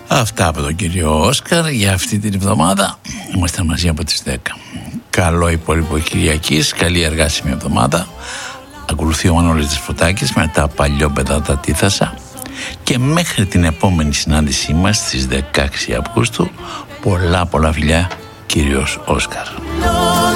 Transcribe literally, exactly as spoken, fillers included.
Αυτά από τον κύριο Όσκαρ για αυτή την εβδομάδα. Είμαστε μαζί από τις δέκα. Καλό υπόλοιπο Κυριακής, καλή εργάσιμη εβδομάδα. Ακολουθεί ο Μανώλης Δεσποτάκης με τα παλιόπαιδα τα Τίθασα. Και μέχρι την επόμενη συνάντησή μας στις δεκαέξι Αυγούστου, πολλά πολλά φιλιά, κύριος Όσκαρ.